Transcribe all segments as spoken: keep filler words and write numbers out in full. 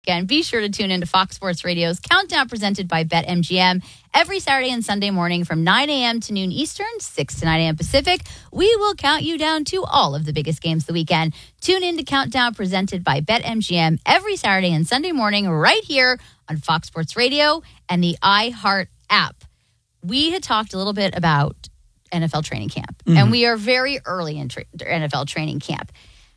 Again, be sure to tune into Fox Sports Radio's Countdown presented by BetMGM every Saturday and Sunday morning from nine a.m. to noon Eastern, six to nine a.m. Pacific. We will count you down to all of the biggest games of the weekend. Tune in to Countdown presented by BetMGM every Saturday and Sunday morning right here on Fox Sports Radio and the iHeart app. We had talked a little bit about N F L training camp, mm-hmm. and we are very early in tra- N F L training camp.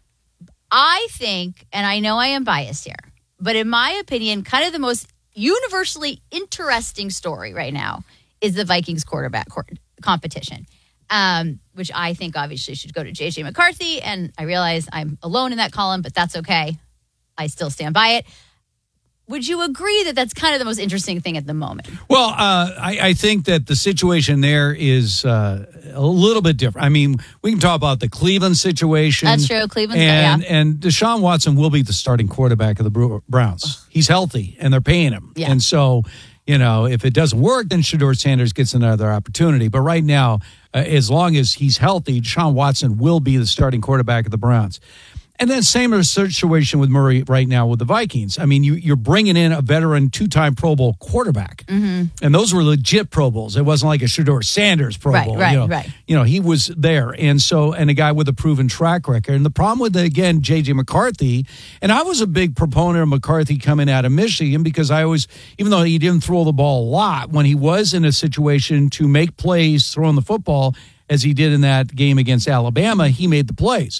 I think, and I know I am biased here, but in my opinion, kind of the most universally interesting story right now is the Vikings quarterback co- competition, um, which I think obviously should go to J J McCarthy. And I realize I'm alone in that column, but that's okay. I still stand by it. Would you agree that that's kind of the most interesting thing at the moment? Well, uh, I, I think that the situation there is uh, a little bit different. I mean, we can talk about the Cleveland situation. That's true. Cleveland's and, yeah. and Deshaun Watson will be the starting quarterback of the Browns. He's healthy, and they're paying him. Yeah. And so, you know, if it doesn't work, then Shedeur Sanders gets another opportunity. But right now, uh, as long as he's healthy, Deshaun Watson will be the starting quarterback of the Browns. And then same situation with Murray right now with the Vikings. I mean, you, you're bringing in a veteran two-time Pro Bowl quarterback. Mm-hmm. And those were legit Pro Bowls. It wasn't like a Shedeur Sanders Pro right, Bowl. Right, you know, right. You know, he was there. And so, and a guy with a proven track record. And the problem with, again, J J McCarthy, and I was a big proponent of McCarthy coming out of Michigan because I always, even though he didn't throw the ball a lot, when he was in a situation to make plays throwing the football, as he did in that game against Alabama, he made the plays.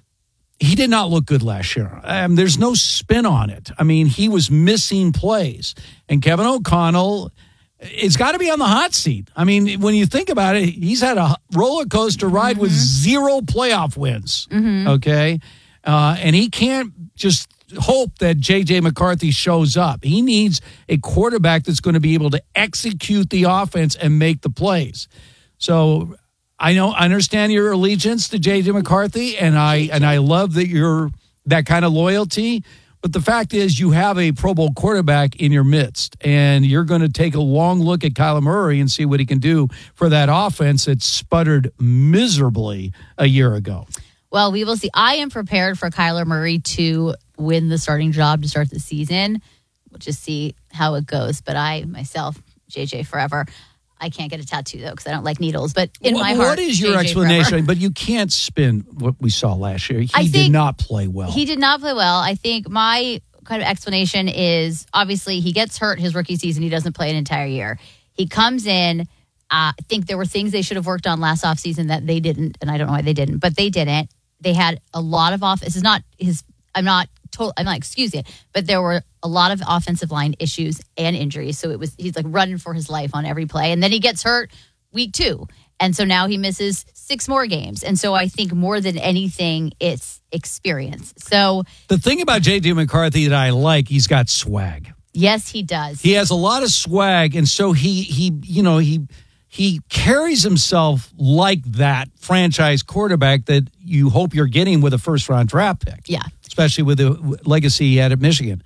He did not look good last year. Um, there's no spin on it. I mean, he was missing plays. And Kevin O'Connell has got to be on the hot seat. I mean, when you think about it, he's had a roller coaster ride mm-hmm. with zero playoff wins. Mm-hmm. Okay? Uh, and he can't just hope that J J McCarthy shows up. He needs a quarterback that's going to be able to execute the offense and make the plays. So I know, I understand your allegiance to J J McCarthy, and I and I love that you're that kind of loyalty. But the fact is, you have a Pro Bowl quarterback in your midst, and you're going to take a long look at Kyler Murray and see what he can do for that offense that sputtered miserably a year ago. Well, we will see. I am prepared for Kyler Murray to win the starting job to start the season. We'll just see how it goes. But I, myself, J J forever. I can't get a tattoo, though, because I don't like needles. But in well, my heart, what is your J J explanation? forever. But you can't spin what we saw last year. He I did not play well. He did not play well. I think my kind of explanation is, obviously, he gets hurt his rookie season. He doesn't play an entire year. He comes in. Uh, I think there were things they should have worked on last offseason that they didn't, and I don't know why they didn't, but they didn't. They had a lot of off. This is not his. I'm not total. I'm not excusing it, but there were a lot of offensive line issues and injuries. So it was he's like running for his life on every play, and then he gets hurt week two, and so now he misses six more games. And so I think more than anything, it's experience. So the thing about J J McCarthy that I like, he's got swag. Yes, he does. He has a lot of swag, and so he he you know he. He carries himself like that franchise quarterback that you hope you're getting with a first-round draft pick. Yeah. Especially with the legacy he had at Michigan.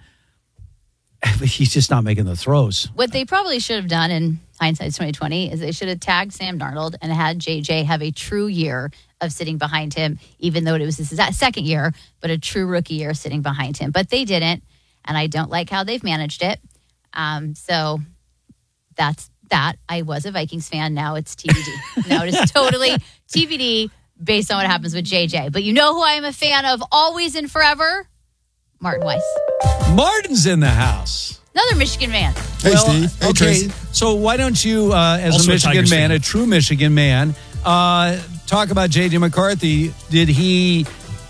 But he's just not making the throws. What they probably should have done in hindsight twenty twenty is they should have tagged Sam Darnold and had J J have a true year of sitting behind him, even though it was his second year, but a true rookie year sitting behind him. But they didn't, and I don't like how they've managed it. Um, so that's that. I was a Vikings fan. Now it's T B D. Now it is totally T B D based on what happens with J J. But you know who I am a fan of always and forever? Martin Weiss. Martin's in the house. Another Michigan man. Hey, well, Steve. Hey, okay, Tracy. so why don't you, uh, as Also a a Michigan Tigers man, fan. a true Michigan man, uh, talk about J J McCarthy. Did he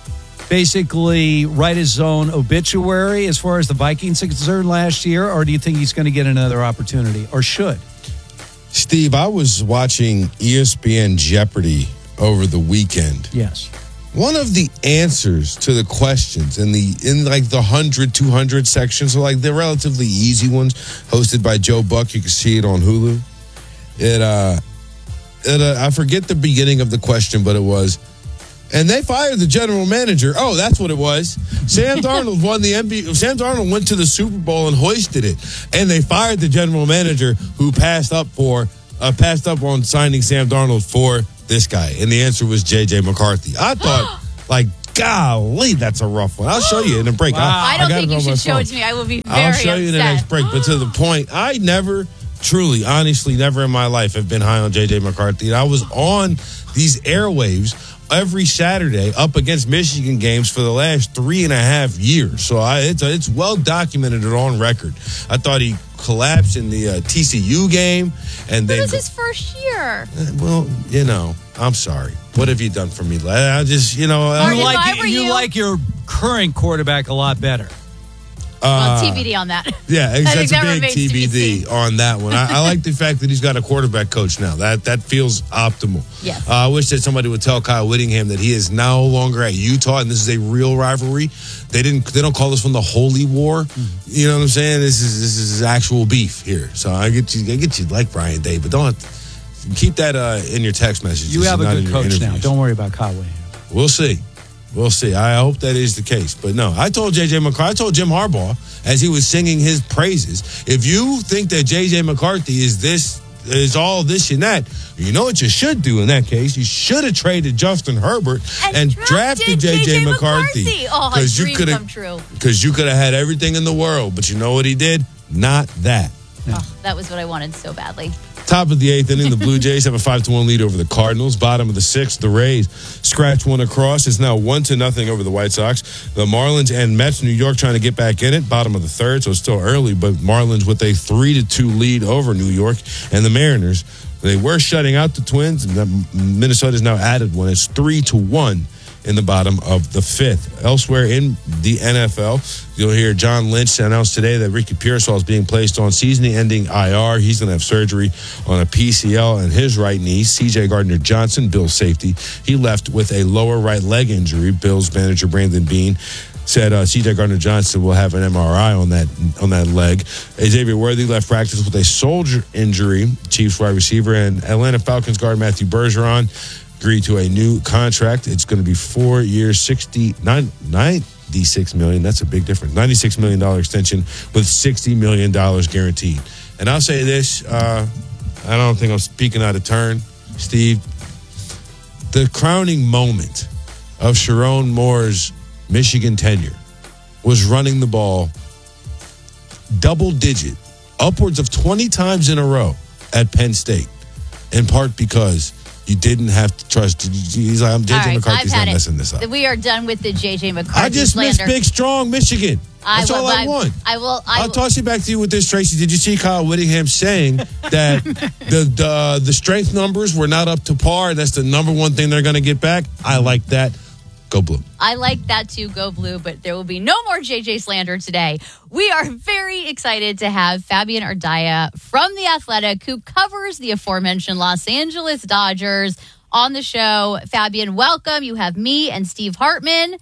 basically write his own obituary as far as the Vikings are concerned last year, or do you think he's going to get another opportunity, or should? Steve, I was watching E S P N Jeopardy over the weekend. Yes. One of the answers to the questions in the in like the one hundred, two hundred sections, so like the relatively easy ones, hosted by Joe Buck. You can see it on Hulu. It uh, it uh, I forget the beginning of the question, but it was, and they fired the general manager. Oh, that's what it was. Sam Darnold won the N B A. Sam Darnold went to the Super Bowl and hoisted it, and they fired the general manager who passed up for uh, passed up on signing Sam Darnold for this guy. And the answer was J J McCarthy. I thought, like, golly, that's a rough one. I'll show you in a break. Wow. I don't got think it you on my should show phone. it to me. I will be very I'll show you in the upset. next break. But to the point, I never, truly, honestly, never in my life have been high on J J McCarthy. And I was on these airwaves every Saturday up against Michigan games for the last three and a half years. So I, it's it's well documented and on record. I thought he collapsed in the uh, T C U game, and It then was his first year. well, you know, I'm sorry. What have you done for me? I just, you know, Martin, You if I like were you you- like your current quarterback a lot better. uh, Well, T B D on that. Yeah, I think that's a that big remains T to be B D seen. on that one. I, I like the fact that he's got a quarterback coach now. That that feels optimal. Yes. Uh, I wish that somebody would tell Kyle Whittingham that he is no longer at Utah, and this is a real rivalry. They didn't. They don't call this one the Holy War. Mm-hmm. You know what I'm saying? This is this is actual beef here. So I get you. I get you like Brian Day, but don't keep that uh, in your text messages. You have a not in good your coach now. interviews. Don't worry about Conway. We'll see. We'll see. I hope that is the case. But no, I told J J McCarthy, I told Jim Harbaugh as he was singing his praises, if you think that J J McCarthy is this, is all this and that, you know what you should do in that case? You should have traded Justin Herbert and, And drafted drafted J J J J McCarthy. McCarthy. Oh, a you dream coulda- come true. Because you could have had everything in the world, but you know what he did? Not that. Oh, that was what I wanted so badly. Top of the eighth inning, the Blue Jays have a five to one lead over the Cardinals. Bottom of the sixth, the Rays scratch one across. It's now one to nothing over the White Sox. The Marlins and Mets, New York, trying to get back in it. Bottom of the third, so it's still early, but Marlins with a three to two lead over New York. And the Mariners, they were shutting out the Twins, and Minnesota's now added one. It's three to one in the bottom of the fifth. Elsewhere in the N F L, you'll hear John Lynch announce today that Ricky Pearsall is being placed on season-ending I R. He's going to have surgery on a P C L in his right knee. C J Gardner-Johnson, Bills safety, he left with a lower right leg injury. Bills manager Brandon Beane said uh, C J Gardner-Johnson will have an M R I on that on that leg. Xavier Worthy left practice with a shoulder injury. Chiefs wide receiver and Atlanta Falcons guard Matthew Bergeron agreed to a new contract. It's going to be four years, sixty-nine, ninety-six million dollars. That's a big difference. ninety-six million dollars extension with sixty million dollars guaranteed. And I'll say this, uh, I don't think I'm speaking out of turn, Steve. The crowning moment of Sharon Moore's Michigan tenure was running the ball double digit, upwards of twenty times in a row at Penn State, in part because you didn't have to trust. He's like, I'm J J All right, McCarthy's I've had not it. messing this up. We are done with the J J McCarthy I just miss slander. big, strong Michigan. That's I, all well, I, want. I will. I I'll will, toss it back to you with this, Tracy. Did you see Kyle Whittingham saying that the, the the strength numbers were not up to par? That's the number one thing they're going to get back. I like that. Go Blue. I like that too, go Blue, but there will be no more J J slander today. We are very excited to have Fabian Ardaya from The Athletic, who covers the aforementioned Los Angeles Dodgers on the show. Fabian, welcome. You have me and Steve Hartman.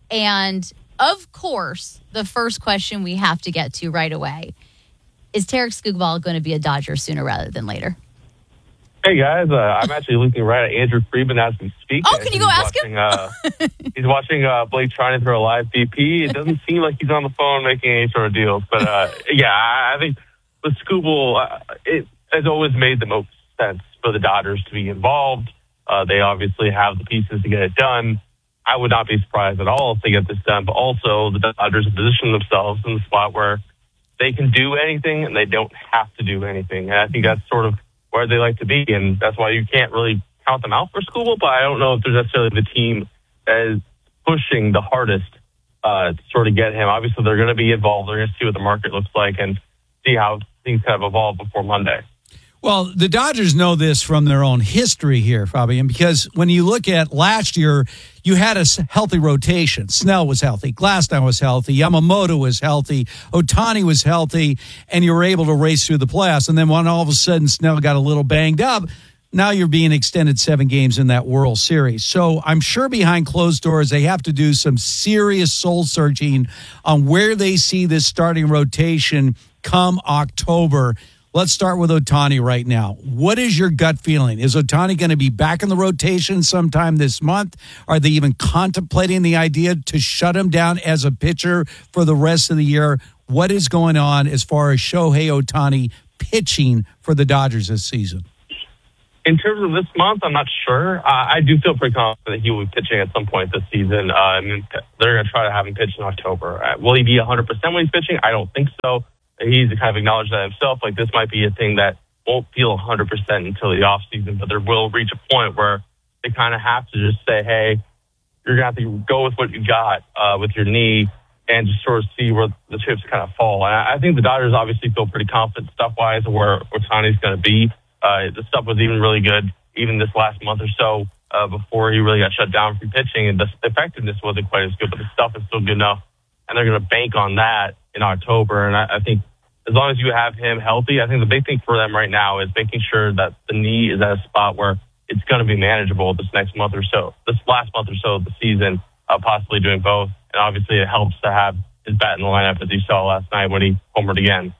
And of course, the first question we have to get to right away is Tarek Skubal going to be a Dodger sooner rather than later? Hey guys, uh, I'm actually looking right at Andrew Friedman as we speak. Oh, can you go he's ask watching, him? Uh, he's watching uh, Blake trying to throw a live B P. It doesn't seem like he's on the phone making any sort of deals. But uh, yeah, I I think with Skubal, uh, it has always made the most sense for the Dodgers to be involved. Uh, they obviously have the pieces to get it done. I would not be surprised at all if they get this done. But also, the Dodgers position themselves in the spot where they can do anything and they don't have to do anything. And I think that's sort of where they like to be, and that's why you can't really count them out for Skubal, but I don't know if there's necessarily the team that is pushing the hardest uh, to sort of get him. Obviously, they're going to be involved. They're going to see what the market looks like and see how things kind of evolve before Monday. Well, the Dodgers know this from their own history here, Fabian, because when you look at last year, you had a healthy rotation. Snell was healthy. Glasnow was healthy. Yamamoto was healthy. Ohtani was healthy. And you were able to race through the playoffs. And then when all of a sudden Snell got a little banged up, now you're being extended seven games in that World Series. So I'm sure behind closed doors, they have to do some serious soul searching on where they see this starting rotation come October. Let's start with Ohtani right now. What is your gut feeling? Is Ohtani going to be back in the rotation sometime this month? Are they even contemplating the idea to shut him down as a pitcher for the rest of the year? What is going on as far as Shohei Ohtani pitching for the Dodgers this season? In terms of this month, I'm not sure. Uh, I do feel pretty confident that he will be pitching at some point this season. Uh, I mean, they're going to try to have him pitch in October. Uh, will he be one hundred percent when he's pitching? I don't think so. He's kind of acknowledged that himself. Like, this might be a thing that won't feel one hundred percent until the offseason, but there will reach a point where they kind of have to just say, hey, you're going to have to go with what you got uh, with your knee and just sort of see where the chips kind of fall. And I, I think the Dodgers obviously feel pretty confident stuff-wise of where Ohtani's going to be. Uh, the stuff was even really good even this last month or so uh, before he really got shut down from pitching, and the effectiveness wasn't quite as good, but the stuff is still good enough, and they're going to bank on that in October. And I, I think as long as you have him healthy, I think the big thing for them right now is making sure that the knee is at a spot where it's going to be manageable this next month or so, this last month or so of the season, uh, possibly doing both. And obviously it helps to have his bat in the lineup, as you saw last night when he homered again.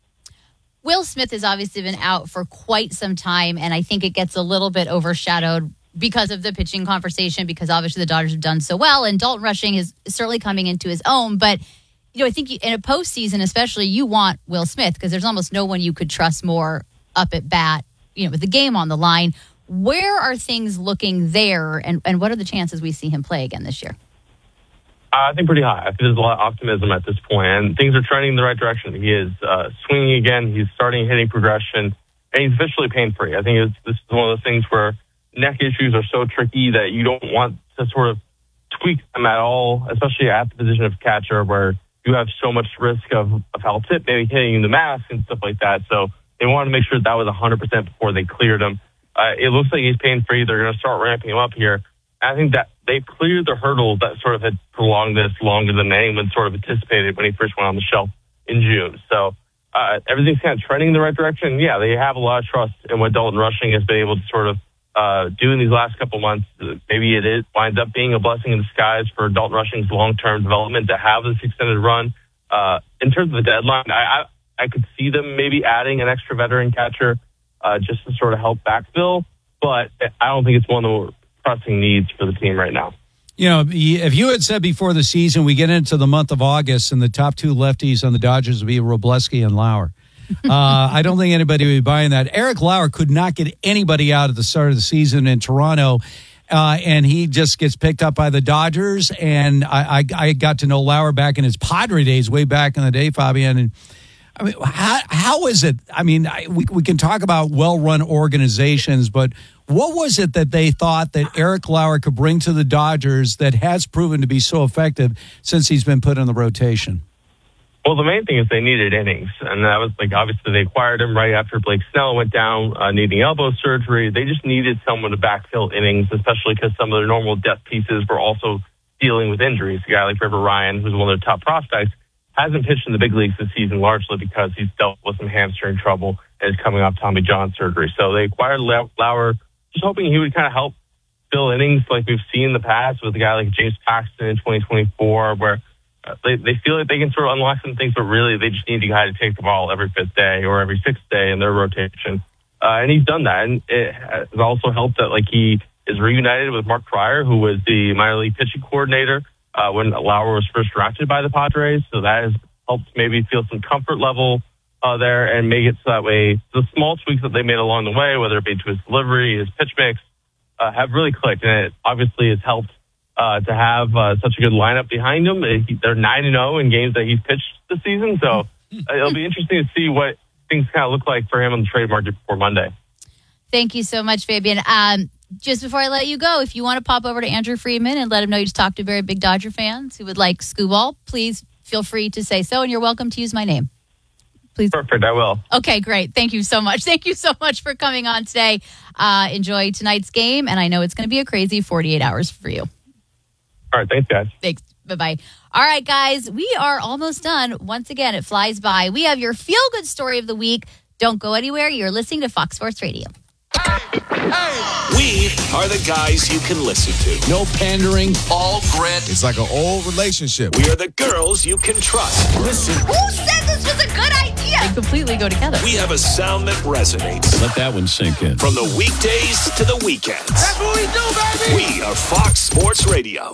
Will Smith has obviously been out for quite some time, and I think it gets a little bit overshadowed because of the pitching conversation, because obviously the Dodgers have done so well, and Dalton Rushing is certainly coming into his own. But, you know, I think in a postseason especially, you want Will Smith because there's almost no one you could trust more up at bat, you know, with the game on the line. Where are things looking there, and, and what are the chances we see him play again this year? I think pretty high. I think there's a lot of optimism at this point, and things are trending in the right direction. He is uh, swinging again. He's starting hitting progression, and he's officially pain-free. I think it's, this is one of those things where neck issues are so tricky that you don't want to sort of tweak them at all, especially at the position of catcher where you have so much risk of a foul tip, maybe hitting the mask and stuff like that. So they wanted to make sure that was one hundred percent before they cleared him. Uh, it looks like he's pain-free. They're going to start ramping him up here. I think that they cleared the hurdles that sort of had prolonged this longer than anyone sort of anticipated when he first went on the shelf in June. So uh, everything's kind of trending in the right direction. Yeah, they have a lot of trust in what Dalton Rushing has been able to sort of uh, do in these last couple months. Maybe it is, winds up being a blessing in disguise for Dalton Rushing's long-term development to have this extended run. Uh, in terms of the deadline, I, I, I could see them maybe adding an extra veteran catcher uh, just to sort of help backfill, but I don't think it's one of the pressing needs for the team right now. You know, if you had said before the season we get into the month of August and the top two lefties on the Dodgers would be Robleski and Lauer, uh, I don't think anybody would be buying that. Eric Lauer could not get anybody out at the start of the season in Toronto, uh, and he just gets picked up by the Dodgers. And I, I, I got to know Lauer back in his Padre days, way back in the day, Fabian. And I mean, how, how is it? I mean, I, we, we can talk about well-run organizations, but what was it that they thought that Eric Lauer could bring to the Dodgers that has proven to be so effective since he's been put in the rotation? Well, the main thing is they needed innings, and that was like obviously they acquired him right after Blake Snell went down, uh, needing elbow surgery. They just needed someone to backfill innings, especially because some of their normal depth pieces were also dealing with injuries. A guy like River Ryan, who's one of their top prospects, hasn't pitched in the big leagues this season largely because he's dealt with some hamstring trouble and is coming off Tommy John surgery. So they acquired Lauer, just hoping he would kind of help fill innings like we've seen in the past with a guy like James Paxton in twenty twenty-four, where uh, they, they feel like they can sort of unlock some things, but really they just need a guy to take the ball every fifth day or every sixth day in their rotation. Uh, and he's done that. And it has also helped that like he is reunited with Mark Prior, who was the minor league pitching coordinator uh, when Lauer was first drafted by the Padres. So that has helped maybe feel some comfort level Uh, there and make it so that way the small tweaks that they made along the way, whether it be to his delivery, his pitch mix, uh, have really clicked. And it obviously has helped uh, to have uh, such a good lineup behind him. He, they're nine and oh in games that he's pitched this season. So uh, it'll be interesting to see what things kind of look like for him on the trade market before Monday. Thank you so much, Fabian. Um, just before I let you go, if you want to pop over to Andrew Friedman and let him know you just talked to very big Dodger fans who would like Scooball, please feel free to say so, and you're welcome to use my name. Please. Perfect, I will. Okay, great. Thank you so much. Thank you so much for coming on today. Uh, enjoy tonight's game, and I know it's going to be a crazy forty-eight hours for you. All right, thanks, guys. Thanks. Bye-bye. All right, guys, we are almost done. Once again, it flies by. We have your feel-good story of the week. Don't go anywhere. You're listening to Fox Sports Radio. We are the guys you can listen to. No pandering. All grit. It's like an old relationship. We are the girls you can trust. Listen. Who said this was a good idea? They completely go together. We have a sound that resonates. Let that one sink in. From the weekdays to the weekends. That's what we do, baby. We are Fox Sports Radio.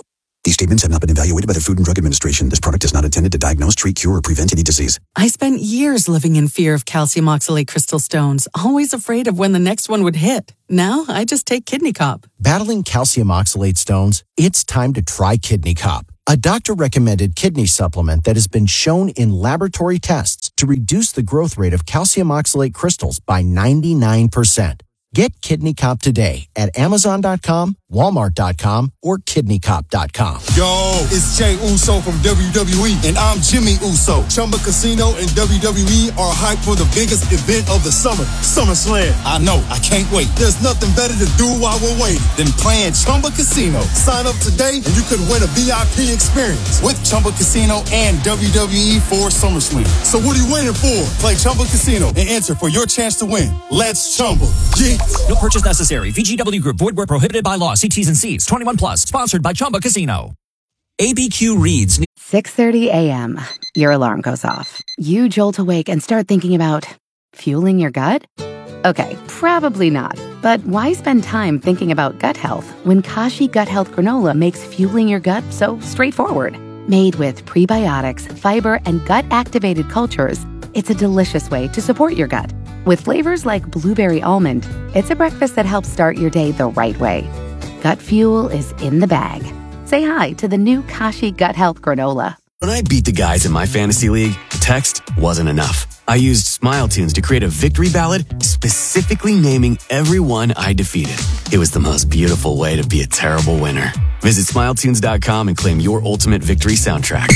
These statements have not been evaluated by the Food and Drug Administration. This product is not intended to diagnose, treat, cure, or prevent any disease. I spent years living in fear of calcium oxalate crystal stones, always afraid of when the next one would hit. Now, I just take Kidney Cop. Battling calcium oxalate stones? It's time to try Kidney Cop, a doctor-recommended kidney supplement that has been shown in laboratory tests to reduce the growth rate of calcium oxalate crystals by ninety-nine percent. Get Kidney Cop today at Amazon dot com, Walmart dot com, or Kidney Cop dot com. Yo, it's Jay Uso from W W E, and I'm Jimmy Uso. Chumba Casino and W W E are hyped for the biggest event of the summer, SummerSlam. I know, I can't wait. There's nothing better to do while we're waiting than playing Chumba Casino. Sign up today, and you could win a V I P experience with Chumba Casino and W W E for SummerSlam. So what are you waiting for? Play Chumba Casino and enter for your chance to win. Let's Chumba. Yeah. No purchase necessary. V G W Group. Void where prohibited by law. See T's and C's. twenty-one plus. Sponsored by Chumba Casino. A B Q reads. six thirty a.m. Your alarm goes off. You jolt awake and start thinking about fueling your gut? Okay, probably not. But why spend time thinking about gut health when Kashi Gut Health Granola makes fueling your gut so straightforward? Made with prebiotics, fiber, and gut-activated cultures, it's a delicious way to support your gut. With flavors like blueberry almond, it's a breakfast that helps start your day the right way. Gut fuel is in the bag. Say hi to the new Kashi Gut Health Granola. When I beat the guys in my fantasy league, text wasn't enough. I used Smile Tunes to create a victory ballad specifically naming everyone I defeated. It was the most beautiful way to be a terrible winner. Visit smile tunes dot com and claim your ultimate victory soundtrack.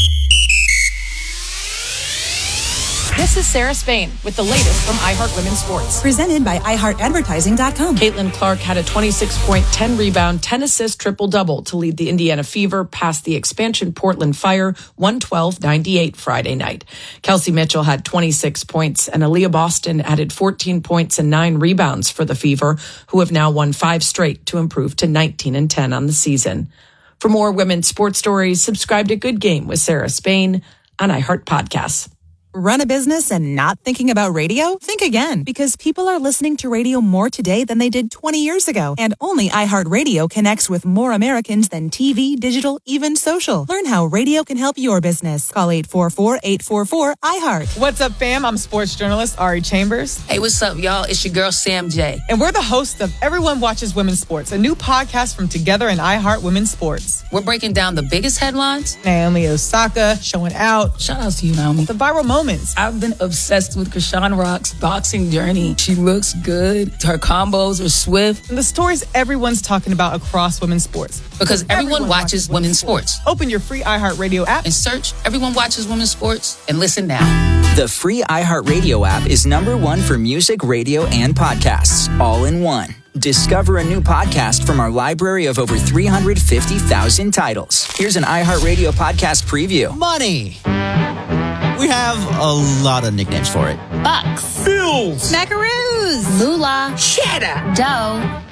This is Sarah Spain with the latest from iHeart Women's Sports. Presented by i heart advertising dot com. Caitlin Clark had a twenty-six point, ten rebound, ten assist triple-double to lead the Indiana Fever past the expansion Portland Fire one twelve ninety-eight Friday night. Kelsey Mitchell had twenty-six points, and Aaliyah Boston added fourteen points and nine rebounds for the Fever, who have now won five straight to improve to nineteen and ten on the season. For more women's sports stories, subscribe to Good Game with Sarah Spain on iHeart Podcasts. Run a business and not thinking about radio? Think again, because people are listening to radio more today than they did twenty years ago. And only iHeartRadio connects with more Americans than T V, digital, even social. Learn how radio can help your business. Call eight four four, eight four four, I heart. What's up, fam? I'm sports journalist Ari Chambers. Hey, what's up, y'all? It's your girl, Sam J. And we're the hosts of Everyone Watches Women's Sports, a new podcast from Together and iHeart Women's Sports. We're breaking down the biggest headlines. Naomi Osaka showing out. Shout out to you, Naomi. The viral moments. I've been obsessed with Krishan Rock's boxing journey. She looks good. Her combos are swift. And the stories everyone's talking about across women's sports. Because everyone, everyone watches, watches women's sports. sports. Open your free iHeartRadio app and search Everyone Watches Women's Sports and listen now. The free iHeartRadio app is number one for music, radio, and podcasts, all in one. Discover a new podcast from our library of over three hundred fifty thousand titles. Here's an iHeartRadio podcast preview. Money. We have a lot of nicknames for it. Bucks. Bills. Macaroons. Moolah. Cheddar. Dough.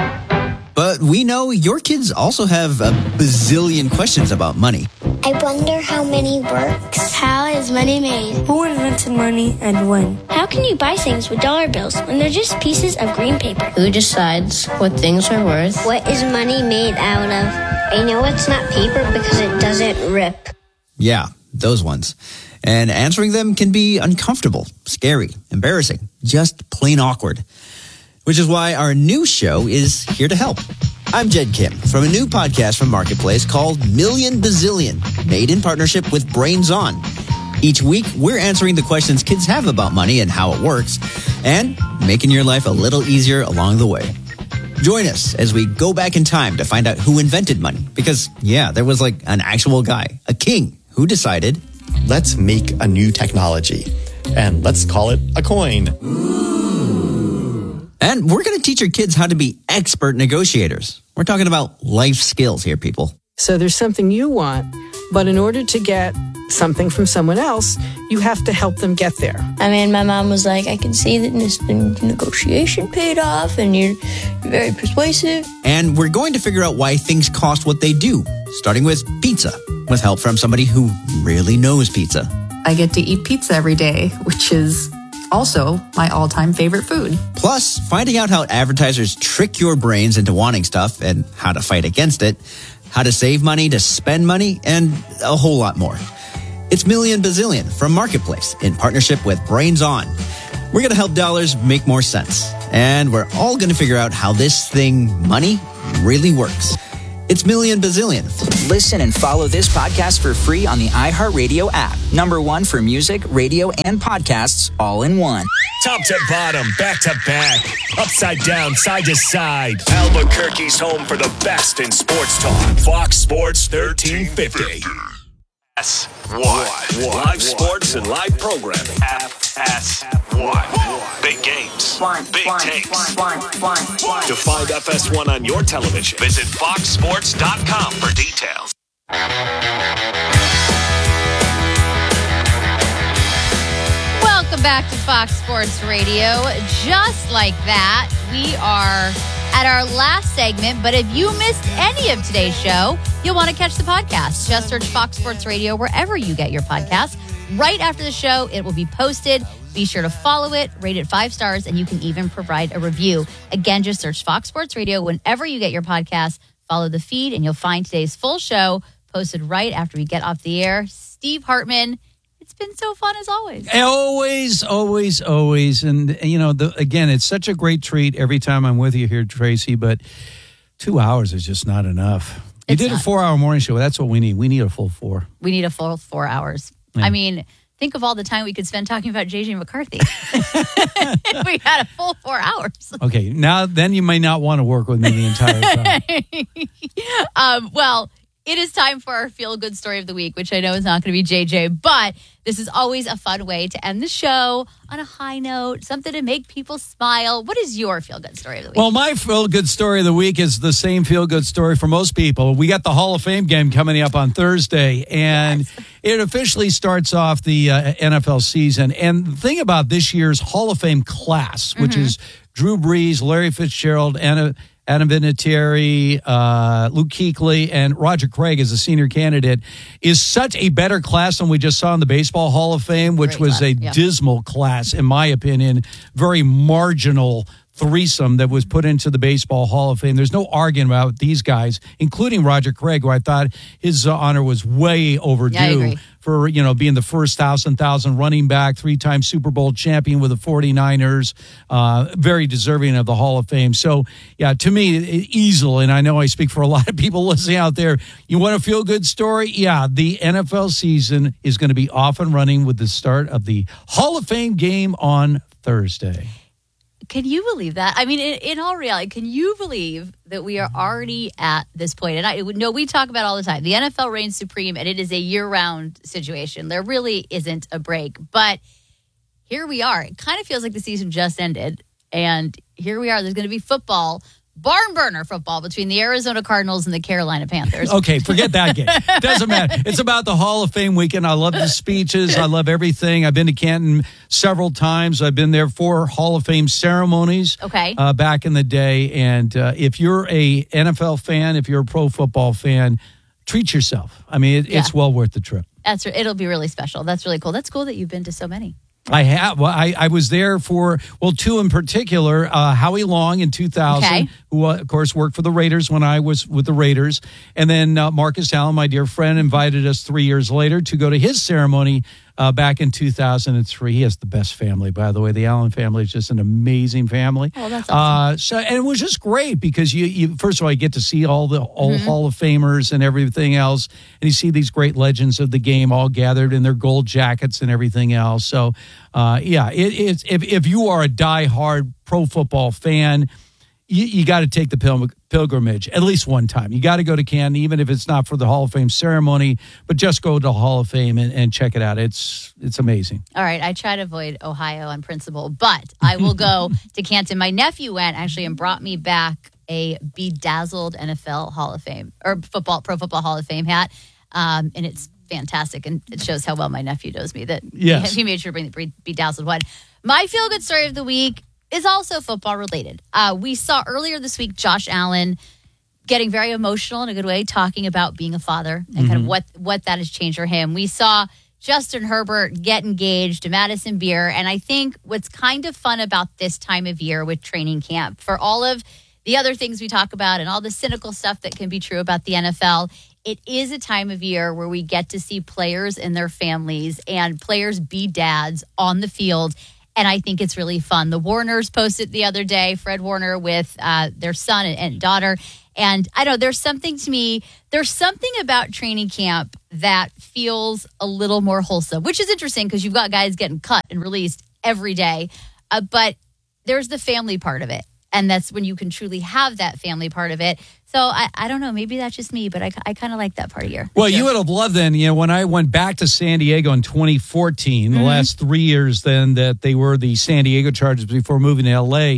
But we know your kids also have a bazillion questions about money. I wonder how money works. How is money made? Who invented money and when? How can you buy things with dollar bills when they're just pieces of green paper? Who decides what things are worth? What is money made out of? I know it's not paper because it doesn't rip. Yeah, those ones. And answering them can be uncomfortable, scary, embarrassing, just plain awkward. Which is why our new show is here to help. I'm Jed Kim from a new podcast from Marketplace called Million Bazillion, made in partnership with Brains On. Each week, we're answering the questions kids have about money and how it works, and making your life a little easier along the way. Join us as we go back in time to find out who invented money. Because, yeah, there was like an actual guy, a king, who decided, let's make a new technology, and let's call it a coin. Ooh. And we're going to teach our kids how to be expert negotiators. We're talking about life skills here, people. So there's something you want, but in order to get something from someone else, you have to help them get there. I mean, my mom was like, I can see that this negotiation paid off and you're very persuasive. And we're going to figure out why things cost what they do, starting with pizza, with help from somebody who really knows pizza. I get to eat pizza every day, which is also my all-time favorite food. Plus, finding out how advertisers trick your brains into wanting stuff and how to fight against it, how to save money, to spend money, and a whole lot more. It's Million Bazillion from Marketplace in partnership with Brains On. We're going to help dollars make more sense. And we're all going to figure out how this thing, money, really works. It's Million Bazillion. Listen and follow this podcast for free on the iHeartRadio app. Number one for music, radio, and podcasts all in one. Top to bottom, back to back, upside down, side to side. Albuquerque's home for the best in sports talk. Fox Sports thirteen fifty. F S one. Live sports and live programming. F S one. Big games. Big takes. To find F S one on your television, visit fox sports dot com for details. Welcome back to Fox Sports Radio. Just like that, we are at our last segment, but if you missed any of today's show, you'll want to catch the podcast. Just search Fox Sports Radio wherever you get your podcasts. Right after the show, it will be posted. Be sure to follow it, rate it five stars, and you can even provide a review. Again, just search Fox Sports Radio whenever you get your podcast. Follow the feed, and you'll find today's full show posted right after we get off the air. Steve Hartman, it's been so fun as always. Always, always, always. And, you know, the, again, it's such a great treat every time I'm with you here, Tracy, but two hours is just not enough. You It's did not. a four-hour morning show. That's what we need. We need a full four. We need a full four hours. Yeah. I mean, think of all the time we could spend talking about J J McCarthy. If we had a full four hours. Okay, now then you may not want to work with me the entire time. um, well, it is time for our feel-good story of the week, which I know is not going to be J J, but this is always a fun way to end the show on a high note, something to make people smile. What is your feel-good story of the week? Well, my feel-good story of the week is the same feel-good story for most people. We got the Hall of Fame game coming up on Thursday, and yes. It officially starts off the uh, N F L season. And the thing about this year's Hall of Fame class, which mm-hmm. is Drew Brees, Larry Fitzgerald, Anna Adam Vinatieri, uh, Luke Kuechly, and Roger Craig as a senior candidate, is such a better class than we just saw in the Baseball Hall of Fame, which Great was class. a yeah. dismal class, in my opinion, very marginal threesome that was put into the Baseball Hall of Fame. There's no arguing about these guys, including Roger Craig, who I thought his uh, honor was way overdue yeah, for, you know, being the first thousand thousand running back, three-time Super Bowl champion with the forty-niners, uh, very deserving of the Hall of Fame. So, yeah, to me, easily, and I know I speak for a lot of people listening out there, you want a feel-good story? Yeah, the N F L season is going to be off and running with the start of the Hall of Fame game on Thursday. Can you believe that? I mean, in, in all reality, can you believe that we are already at this point? And I know we talk about it all the time. The N F L reigns supreme, and it is a year-round situation. There really isn't a break. But here we are. It kind of feels like the season just ended. And here we are. There's going to be football, barn burner football between the Arizona Cardinals and the Carolina Panthers. Okay, forget that game. Doesn't matter. It's about the Hall of Fame weekend. I love the speeches. I love everything. I've been to Canton several times. I've been there for Hall of Fame ceremonies okay. uh, back in the day. And uh, if you're a N F L fan, if you're a pro football fan, treat yourself. I mean, it, yeah. it's well worth the trip. That's It'll be really special. That's really cool. That's cool that you've been to so many. I have. Well, I, I was there for, well, two in particular. Uh, Howie Long in two thousand, okay. who, uh, of course, worked for the Raiders when I was with the Raiders. And then uh, Marcus Allen, my dear friend, invited us three years later to go to his ceremony uh, back in two thousand three. He has the best family, by the way. The Allen family is just an amazing family. Oh, that's awesome. Uh, so, and it was just great because, you, you first of all, you get to see all the all mm-hmm. Hall of Famers and everything else. And you see these great legends of the game all gathered in their gold jackets and everything else. So, Uh, yeah, it, it's if if you are a diehard pro football fan, you, you got to take the pil- pilgrimage at least one time. You got to go to Canton, even if it's not for the Hall of Fame ceremony, but just go to the Hall of Fame and, and check it out. It's it's amazing. All right, I try to avoid Ohio on principle, but I will go to Canton. My nephew went actually and brought me back a bedazzled N F L Hall of Fame or football pro football Hall of Fame hat, um, and it's fantastic, and it shows how well my nephew knows me that yes. he, he made sure to bring the bedazzled one. My feel-good story of the week is also football related. Uh, we saw earlier this week Josh Allen getting very emotional in a good way, talking about being a father and mm-hmm. kind of what, what that has changed for him. We saw Justin Herbert get engaged to Madison Beer, and I think what's kind of fun about this time of year with training camp, for all of the other things we talk about and all the cynical stuff that can be true about the N F L, it is a time of year where we get to see players and their families and players be dads on the field. And I think it's really fun. The Warners posted the other day, Fred Warner with uh, their son and daughter. And I don't know, there's something to me, there's something about training camp that feels a little more wholesome, which is interesting because you've got guys getting cut and released every day. Uh, but there's the family part of it. And that's when you can truly have that family part of it. So I, I don't know, maybe that's just me, but I, I kind of like that part of year. Well, you would have loved then, you know, when I went back to San Diego in twenty fourteen, mm-hmm. the last three years then that they were the San Diego Chargers before moving to L A,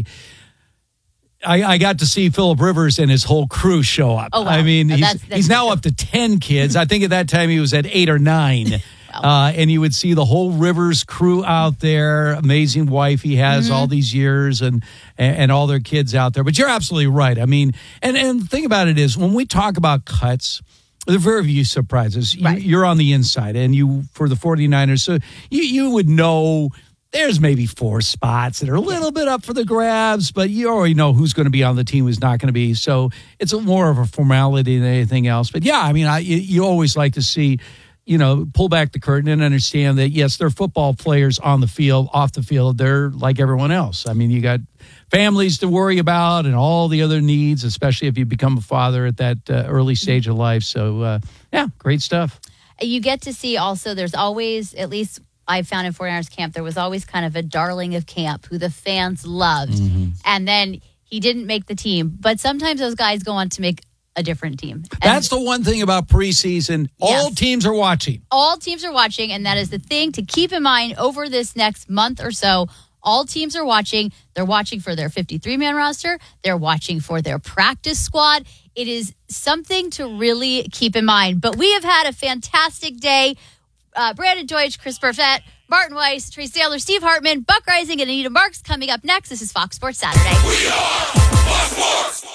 I, I got to see Phillip Rivers and his whole crew show up. Oh, wow. I mean, he's, that's, that's he's now up to ten kids. I think at that time he was at eight or nine. Wow. Uh, and you would see the whole Rivers crew out there. Amazing wife he has mm-hmm. all these years and, and and all their kids out there. But you're absolutely right. I mean, and, and the thing about it is when we talk about cuts, there are very few surprises. Right. You, you're on the inside. And you, for the 49ers, so you, you would know there's maybe four spots that are a little bit up for the grabs, but you already know who's going to be on the team, who's not going to be. So it's a, more of a formality than anything else. But yeah, I mean, I, you, you always like to see, you know, pull back the curtain and understand that, yes, they're football players on the field, off the field. They're like everyone else. I mean, you got families to worry about and all the other needs, especially if you become a father at that uh, early stage of life. So, uh, yeah, great stuff. You get to see also there's always, at least I found in 49ers camp, there was always kind of a darling of camp who the fans loved. Mm-hmm. And then he didn't make the team. But sometimes those guys go on to make a different team. And that's the one thing about preseason. All yes. teams are watching. All teams are watching, and that is the thing to keep in mind over this next month or so. All teams are watching. They're watching for their fifty-three man roster. They're watching for their practice squad. It is something to really keep in mind. But we have had a fantastic day. Uh, Brandon Deutsch, Chris Burfett, Martin Weiss, Trace Taylor, Steve Hartman, Buck Rising, and Anita Marks coming up next. This is Fox Sports Saturday. We are Fox Sports.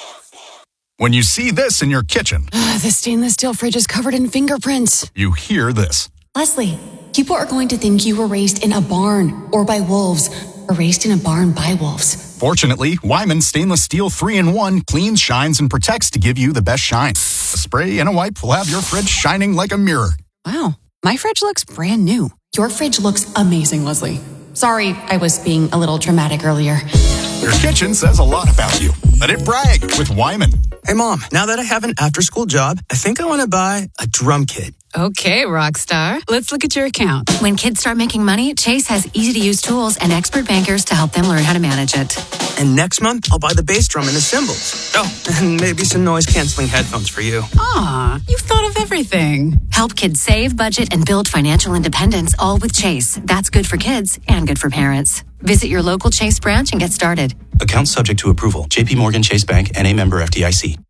When you see this in your kitchen, the stainless steel fridge is covered in fingerprints. You hear this. Leslie, people are going to think you were raised in a barn or by wolves or raised in a barn by wolves. Fortunately, Wyman Stainless Steel three in one cleans, shines, and protects to give you the best shine. A spray and a wipe will have your fridge shining like a mirror. Wow, my fridge looks brand new. Your fridge looks amazing, Leslie. Sorry, I was being a little dramatic earlier. Your kitchen says a lot about you. Let it brag with Wyman. Hey, Mom, now that I have an after-school job, I think I want to buy a drum kit. Okay, rock star. Let's look at your account. When kids start making money, Chase has easy-to-use tools and expert bankers to help them learn how to manage it. And next month, I'll buy the bass drum and the cymbals. Oh, and maybe some noise-canceling headphones for you. Aw, you've thought of everything. Help kids save, budget, and build financial independence, all with Chase. That's good for kids and good for parents. Visit your local Chase branch and get started. Account subject to approval. J P Morgan Chase Bank, N A member F D I C.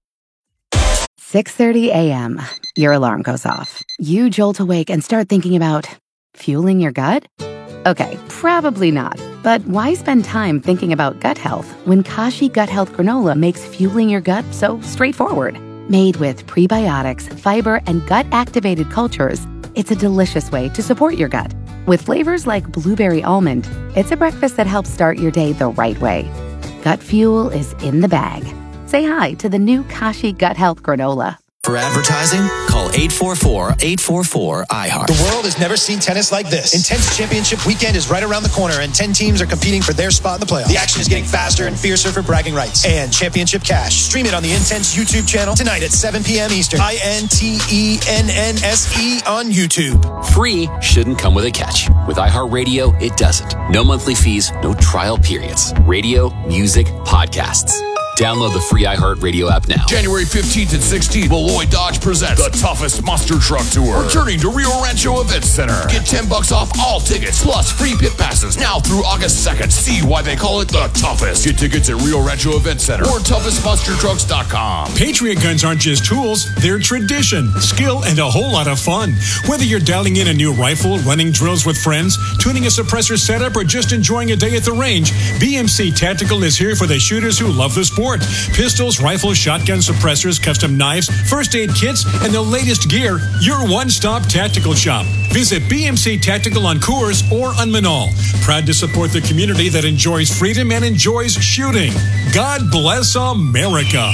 six thirty a.m. Your alarm goes off. You jolt awake and start thinking about fueling your gut? Okay, probably not. But why spend time thinking about gut health when Kashi Gut Health Granola makes fueling your gut so straightforward? Made with prebiotics, fiber, and gut-activated cultures, it's a delicious way to support your gut. With flavors like blueberry almond, it's a breakfast that helps start your day the right way. Gut fuel is in the bag. Say hi to the new Kashi Gut Health Granola. For advertising, call eight four four, eight four four, I heart. The world has never seen tennis like this. Intense Championship Weekend is right around the corner, and ten teams are competing for their spot in the playoffs. The action is getting faster and fiercer for bragging rights. And Championship Cash. Stream it on the Intense YouTube channel tonight at seven p.m. Eastern. I N T E N N S E on YouTube. Free shouldn't come with a catch. With iHeartRadio, it doesn't. No monthly fees, no trial periods. Radio, music, podcasts. Download the free iHeartRadio app now. January fifteenth and sixteenth, Malloy Dodge presents the toughest monster truck tour. Returning to Rio Rancho Event Center. Get ten bucks off all tickets, plus free pit passes now through August second. See why they call it the toughest. Get tickets at Rio Rancho Event Center or toughest monster trucks dot com. Patriot guns aren't just tools, they're tradition, skill, and a whole lot of fun. Whether you're dialing in a new rifle, running drills with friends, tuning a suppressor setup, or just enjoying a day at the range, B M C Tactical is here for the shooters who love the sport. Pistols, rifles, shotgun suppressors, custom knives, first aid kits, and the latest gear. Your one-stop tactical shop. Visit B M C Tactical on Coors or on Manal. Proud to support the community that enjoys freedom and enjoys shooting. God bless America.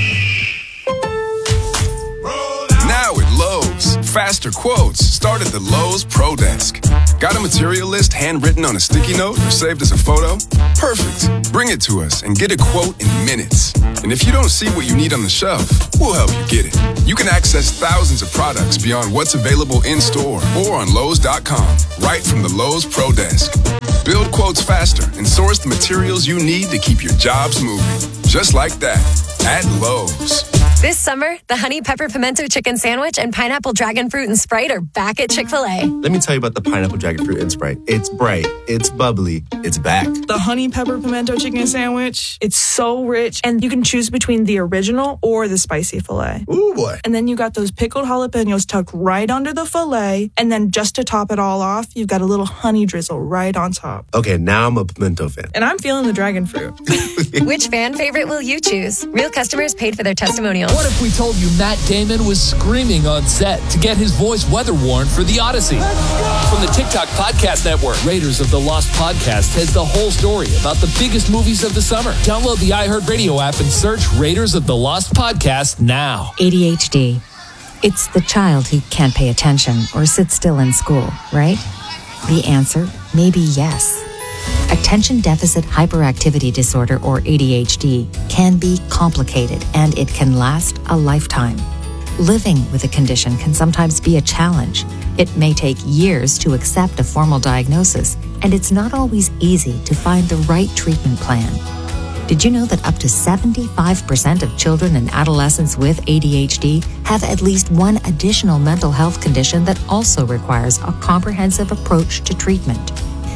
Now at Lowe's, faster quotes start at the Lowe's Pro Desk. Got a material list handwritten on a sticky note or saved as a photo? Perfect. Bring it to us and get a quote in minutes. And if you don't see what you need on the shelf, we'll help you get it. You can access thousands of products beyond what's available in store or on Lowe's dot com, right from the Lowe's Pro Desk. Build quotes faster and source the materials you need to keep your jobs moving. Just like that, at Lowe's. This summer, the Honey Pepper Pimento Chicken Sandwich and Pineapple Dragon Fruit and Sprite are back at Chick-fil-A. Let me tell you about the Pineapple Dragon Fruit and Sprite. It's bright, it's bubbly, it's back. The Honey Pepper Pimento Chicken Sandwich, it's so rich, and you can choose between the original or the spicy filet. Ooh, boy. And then you got those pickled jalapenos tucked right under the filet, and then just to top it all off, you've got a little honey drizzle right on top. Okay, now I'm a pimento fan. And I'm feeling the dragon fruit. Which fan favorite will you choose? Real customers paid for their testimonials. What if we told you Matt Damon was screaming on set to get his voice weather warned for The Odyssey? From the TikTok Podcast Network, Raiders of the Lost Podcast has the whole story about the biggest movies of the summer. Download the iHeartRadio app and search Raiders of the Lost Podcast now. A D H D. It's the child who can't pay attention or sit still in school, right? The answer may be yes. Attention Deficit Hyperactivity Disorder, or A D H D, can be complicated and it can last a lifetime. Living with a condition can sometimes be a challenge. It may take years to accept a formal diagnosis, and it's not always easy to find the right treatment plan. Did you know that up to seventy-five percent of children and adolescents with A D H D have at least one additional mental health condition that also requires a comprehensive approach to treatment?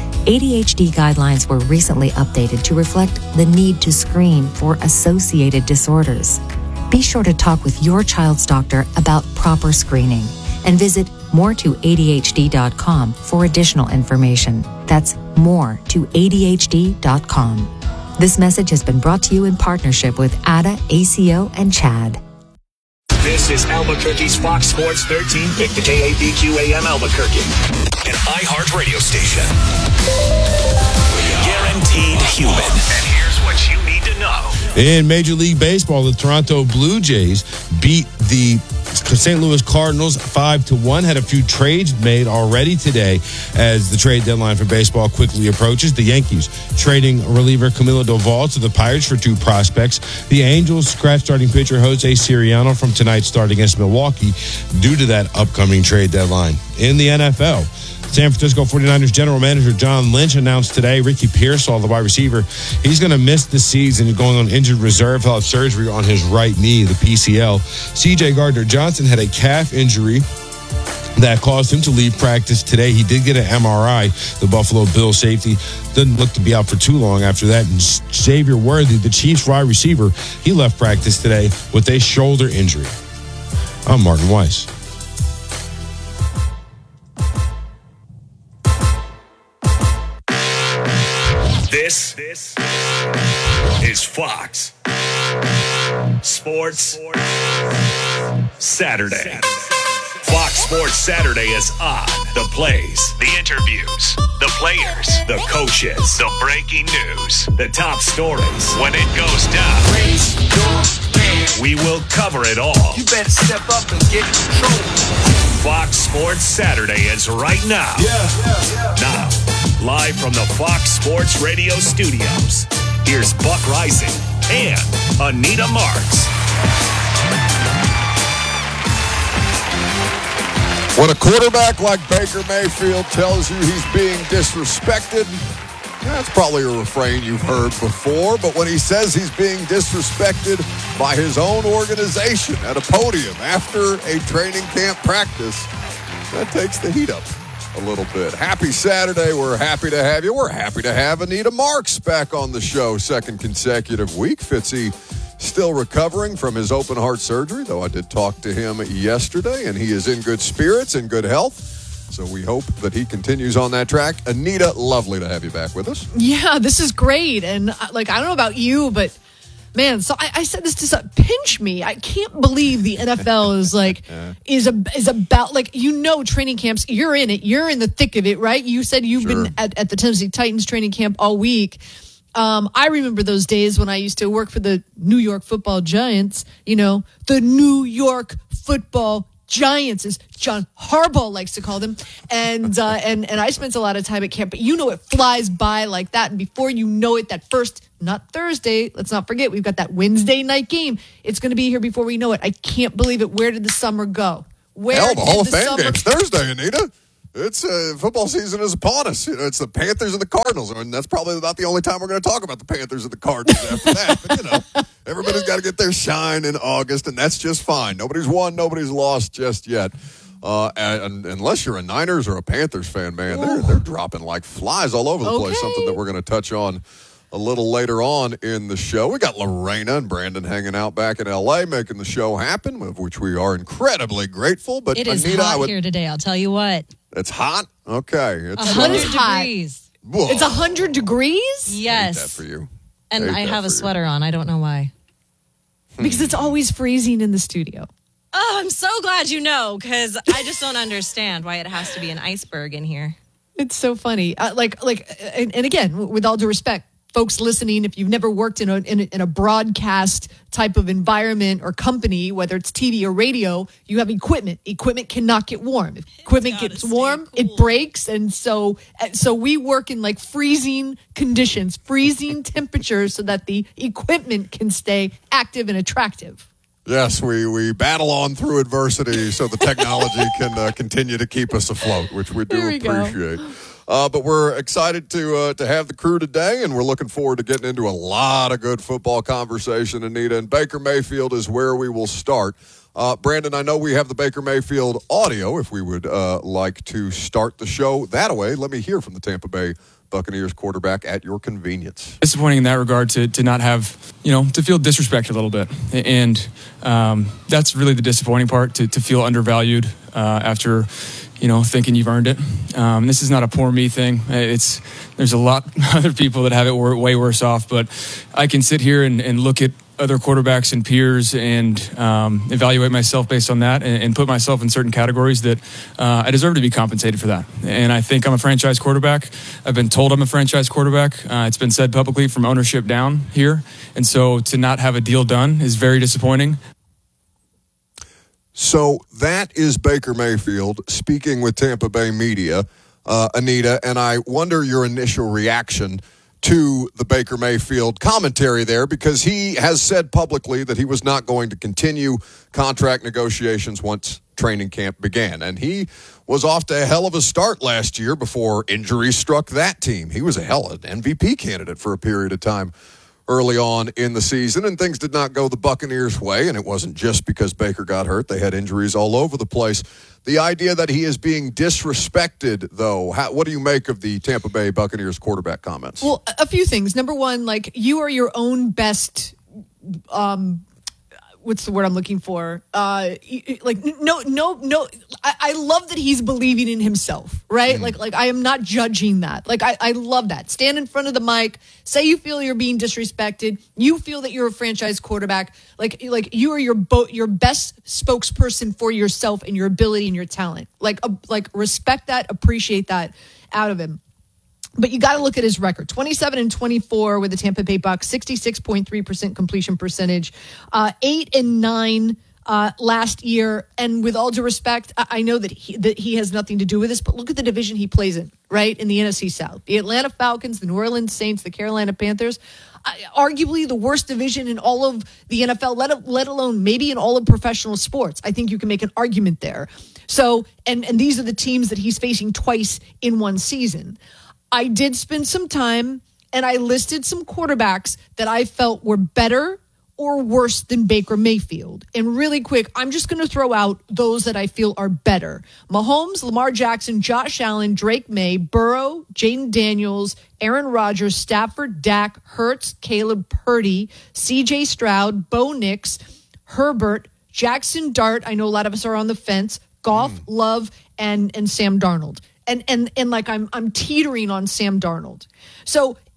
A D H D guidelines were recently updated to reflect the need to screen for associated disorders. Be sure to talk with your child's doctor about proper screening and visit more to A D H D dot com for additional information. That's more to A D H D dot com. This message has been brought to you in partnership with A D A, A C O, and CHAD. This is Albuquerque's Fox Sports thirteen fifty, K A B Q A M Albuquerque, an iHeart radio station. Guaranteed human. And here's what you need to know. In Major League Baseball, the Toronto Blue Jays beat the Saint Louis Cardinals five to one. Had a few trades made already today as the trade deadline for baseball quickly approaches. The Yankees trading reliever Camilo Doval to the Pirates for two prospects. The Angels scratch starting pitcher Jose Siriano from tonight's start against Milwaukee due to that upcoming trade deadline. In the N F L, San Francisco forty-niners general manager John Lynch announced today Ricky Pearsall, the wide receiver, he's going to miss the season. He's going on injured reserve. He'll have surgery on his right knee, the P C L. C J Gardner-Johnson had a calf injury that caused him to leave practice today. He did get an M R I. The Buffalo Bills safety didn't look to be out for too long after that. And Xavier Worthy, the Chiefs wide receiver, he left practice today with a shoulder injury. I'm Martin Weiss. This, this is Fox Sports Saturday. Fox Sports Saturday is on. The plays, the interviews, the players, the coaches, the breaking news, the top stories. When it goes down, we will cover it all. You better step up and get in control. Fox Sports Saturday is right now. Yeah, yeah, yeah. Now, live from the Fox Sports Radio studios, here's Buck Rising and Anita Marks. When a quarterback like Baker Mayfield tells you he's being disrespected, that's probably a refrain you've heard before, but when he says he's being disrespected by his own organization at a podium after a training camp practice, that takes the heat up a little bit. Happy Saturday. We're happy to have you. We're happy to have Anita Marks back on the show, second consecutive week. Fitzy still recovering from his open heart surgery, though I did talk to him yesterday, and he is in good spirits and good health. So we hope that he continues on that track. Anita, lovely to have you back with us. Yeah, this is great. And like, I don't know about you, but Man, so I, I said this to some, pinch me. I can't believe the N F L is like is a is about like you know training camps. You're in it. You're in the thick of it, right? You said you've Sure. been at, at the Tennessee Titans training camp all week. Um, I remember those days when I used to work for the New York Football Giants. You know, the New York Football Giants, as John Harbaugh likes to call them, and uh, and and I spent a lot of time at camp. But you know, it flies by like that, and before you know it, that first not Thursday. Let's not forget we've got that Wednesday night game. It's going to be here before we know it. I can't believe it. Where did the summer go? Where Hell, the did Hall of the Fame summer game's Thursday, Anita. It's uh, football season is upon us. You know, it's the Panthers and the Cardinals, and that's probably about the only time we're going to talk about the Panthers and the Cardinals after that. But, you know, everybody's got to get their shine in August, and that's just fine. Nobody's won, nobody's lost just yet. Uh, and, and unless you're a Niners or a Panthers fan, man, they're, they're dropping like flies all over the Okay. place, something that we're going to touch on a little later on in the show. We got Lorena and Brandon hanging out back in L A, making the show happen, of which we are incredibly grateful. But It is Anita, hot I would, here today, I'll tell you what. It's hot? Okay. It's one hundred uh, degrees. Whoa. It's one hundred degrees? Yes. That for you. And Hate I that have a for you. sweater on. I don't know why. Because it's always freezing in the studio. Oh, I'm so glad you know, because I just don't understand why it has to be an iceberg in here. It's so funny. Uh, like, like, and, and again, with all due respect, folks listening, if you've never worked in a, in a in a broadcast type of environment or company, whether it's T V or radio, you have equipment. Equipment cannot get warm. If equipment gets warm, it breaks, and so so we work in like freezing conditions, freezing temperatures, so that the equipment can stay active and attractive. Yes, we, we battle on through adversity so the technology can uh, continue to keep us afloat, which we do There we go. appreciate. Uh, but we're excited to uh, to have the crew today, and we're looking forward to getting into a lot of good football conversation, Anita. And Baker Mayfield is where we will start. Uh, Brandon, I know we have the Baker Mayfield audio. If we would uh, like to start the show that way, let me hear from the Tampa Bay Buccaneers quarterback at your convenience. Disappointing in that regard to to not have, you know, to feel disrespected a little bit. And um, that's really the disappointing part, to, to feel undervalued uh, after, you know, thinking you've earned it. Um, this is not a poor me thing. It's There's a lot of other people that have it way worse off, but I can sit here and, and look at other quarterbacks and peers and um, evaluate myself based on that and, and put myself in certain categories that uh, I deserve to be compensated for that. And I think I'm a franchise quarterback. I've been told I'm a franchise quarterback. Uh, it's been said publicly from ownership down here. And so to not have a deal done is very disappointing. So that is Baker Mayfield speaking with Tampa Bay media, uh, Anita, and I wonder your initial reaction to the Baker Mayfield commentary there, because he has said publicly that he was not going to continue contract negotiations once training camp began. And he was off to a hell of a start last year before injuries struck that team. He was a hell of an M V P candidate for a period of time early on in the season, and things did not go the Buccaneers' way, and it wasn't just because Baker got hurt. They had injuries all over the place. The idea that he is being disrespected, though, how, what do you make of the Tampa Bay Buccaneers quarterback comments? Well, a few things. Number one, like, you are your own best, um, what's the word I'm looking for? Uh, like, no, no, no. I, I love that he's believing in himself, right? Mm. Like, like I am not judging that. Like, I, I love that. Stand in front of the mic. Say you feel you're being disrespected. You feel that you're a franchise quarterback. Like, like you are your bo- your best spokesperson for yourself and your ability and your talent. Like, uh, like respect that, appreciate that out of him. But you got to look at his record. twenty-seven and twenty-four with the Tampa Bay Bucs, sixty-six point three percent completion percentage, uh, eight and nine uh, last year. And with all due respect, I, I know that he, that he has nothing to do with this, but look at the division he plays in, right? In the N F C South. The Atlanta Falcons, the New Orleans Saints, the Carolina Panthers, uh, arguably the worst division in all of the N F L, let, let alone maybe in all of professional sports. I think you can make an argument there. So, and, and these are the teams that he's facing twice in one season. I did spend some time and I listed some quarterbacks that I felt were better or worse than Baker Mayfield. And really quick, I'm just going to throw out those that I feel are better. Mahomes, Lamar Jackson, Josh Allen, Drake May, Burrow, Jaden Daniels, Aaron Rodgers, Stafford, Dak, Hurts, Caleb Purdy, C J Stroud, Bo Nix, Herbert, Jackson Dart. I know a lot of us are on the fence. Goff, mm. Love, and, and Sam Darnold. And and and like I'm I'm teetering on Sam Darnold. So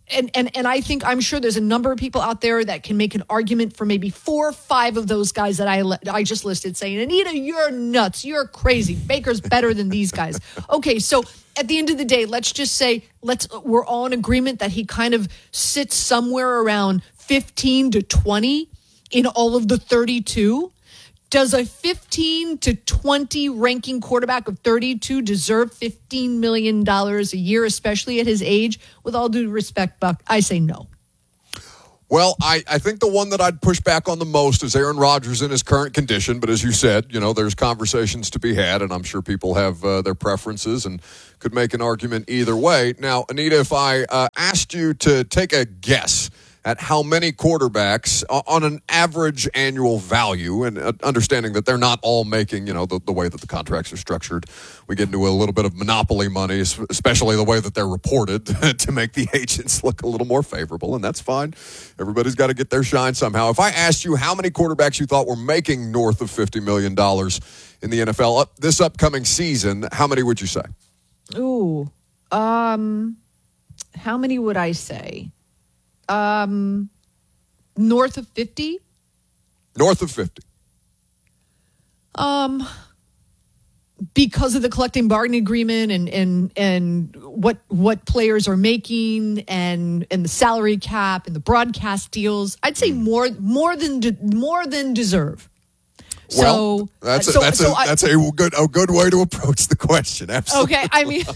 and, and, and I think, I'm sure there's a number of people out there that can make an argument for maybe four or five of those guys that I I just listed, saying, Anita, you're nuts. You're crazy. Baker's better than these guys. Okay, so at the end of the day, let's just say let's we're all in agreement that he kind of sits somewhere around fifteen to twenty in all of the thirty-two. Does a fifteen to twenty ranking quarterback of thirty-two deserve fifteen million dollars a year, especially at his age? With all due respect, Buck, I say no. Well, I, I think the one that I'd push back on the most is Aaron Rodgers in his current condition. But as you said, you know, there's conversations to be had, and I'm sure people have uh, their preferences and could make an argument either way. Now, Anita, if I uh, asked you to take a guess at how many quarterbacks on an average annual value, and understanding that they're not all making, you know, the, the way that the contracts are structured. We get into a little bit of monopoly money, especially the way that they're reported to make the agents look a little more favorable, and that's fine. Everybody's got to get their shine somehow. If I asked you how many quarterbacks you thought were making north of fifty million dollars in the N F L up this upcoming season, how many would you say? Ooh, um, how many would I say? Um, north of fifty? North of fifty. Um, because of the collective bargaining agreement and, and, and what, what players are making and, and the salary cap and the broadcast deals, I'd say more, more than, de- more than deserve. Well, so that's a, so, that's so a I, that's a good a good way to approach the question. Absolutely. Okay, I mean,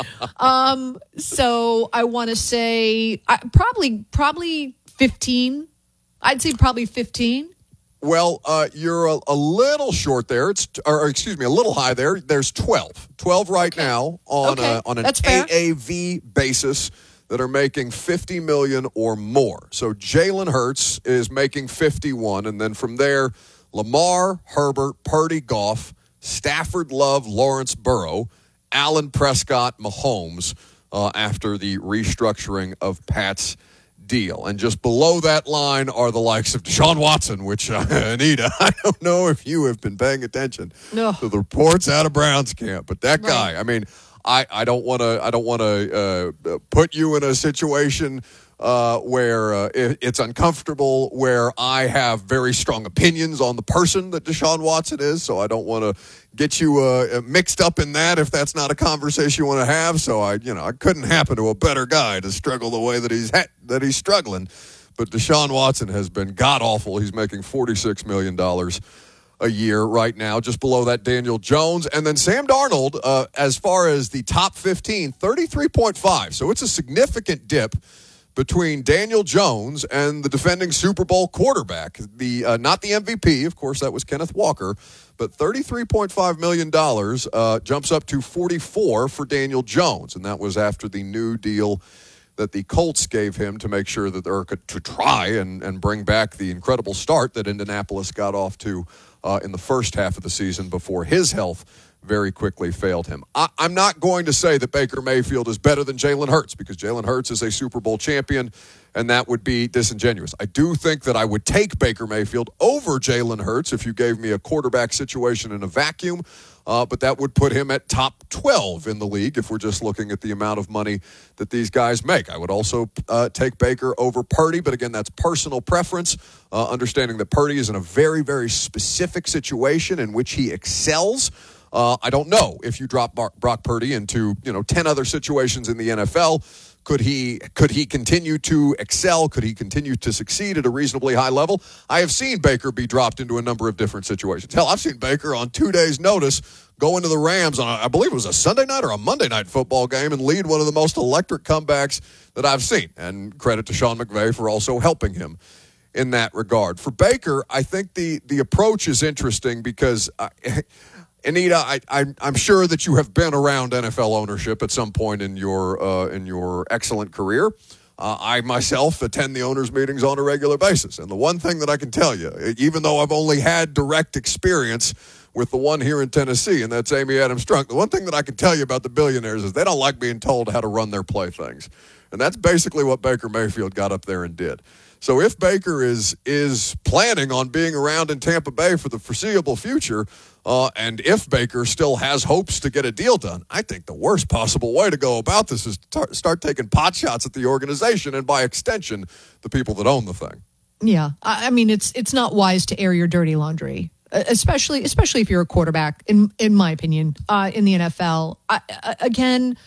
um, so I want to say I, probably probably fifteen. I'd say probably fifteen. Well, uh, you're a, a little short there. It's or excuse me, a little high there. There's twelve, twelve right okay. now on okay. a, on an That's A A V basis that are making fifty million or more. So Jalen Hurts is making fifty-one, and then from there, Lamar, Herbert, Purdy, Goff, Stafford, Love, Lawrence, Burrow, Allen, Prescott, Mahomes uh, after the restructuring of Pat's deal. And just below that line are the likes of Deshaun Watson, which, uh, Anita, I don't know if you have been paying attention no. to the reports out of Browns camp, but that right. guy, I mean, I, I don't want to I don't want to uh, put you in a situation Uh, where uh, it, it's uncomfortable, where I have very strong opinions on the person that Deshaun Watson is, so I don't want to get you uh, mixed up in that if that's not a conversation you want to have. So I, you know, I couldn't happen to a better guy to struggle the way that he's ha- that he's struggling. But Deshaun Watson has been god awful. He's making forty-six million dollars a year right now, just below that Daniel Jones. And then Sam Darnold, uh, as far as the top fifteen, thirty-three point five. So it's a significant dip between Daniel Jones and the defending Super Bowl quarterback, the uh, not the M V P, of course, that was Kenneth Walker, but thirty-three point five million dollars uh, jumps up to forty-four for Daniel Jones, and that was after the new deal that the Colts gave him to make sure that they're to try and, and bring back the incredible start that Indianapolis got off to uh, in the first half of the season before his health very quickly failed him. I, I'm not going to say that Baker Mayfield is better than Jalen Hurts, because Jalen Hurts is a Super Bowl champion, and that would be disingenuous. I do think that I would take Baker Mayfield over Jalen Hurts if you gave me a quarterback situation in a vacuum, uh, but that would put him at top twelve in the league if we're just looking at the amount of money that these guys make. I would also uh, take Baker over Purdy, but again, that's personal preference, uh, understanding that Purdy is in a very, very specific situation in which he excels. Uh, I don't know if you drop Mark, Brock Purdy into, you know, ten other situations in the N F L. Could he could he continue to excel? Could he continue to succeed at a reasonably high level? I have seen Baker be dropped into a number of different situations. Hell, I've seen Baker on two days' notice go into the Rams on, a, I believe it was a Sunday night or a Monday night football game, and lead one of the most electric comebacks that I've seen. And credit to Sean McVay for also helping him in that regard. For Baker, I think the the approach is interesting because I, Anita, I, I, I'm sure that you have been around N F L ownership at some point in your uh, in your excellent career. Uh, I myself attend the owners' meetings on a regular basis, and the one thing that I can tell you, even though I've only had direct experience with the one here in Tennessee, and that's Amy Adams Strunk, the one thing that I can tell you about the billionaires is they don't like being told how to run their playthings. And that's basically what Baker Mayfield got up there and did. So if Baker is is planning on being around in Tampa Bay for the foreseeable future, uh, and if Baker still has hopes to get a deal done, I think the worst possible way to go about this is to tar- start taking pot shots at the organization and, by extension, the people that own the thing. Yeah, I I mean, it's it's not wise to air your dirty laundry, especially especially if you're a quarterback. In in my opinion, uh, in the N F L, I, I, again,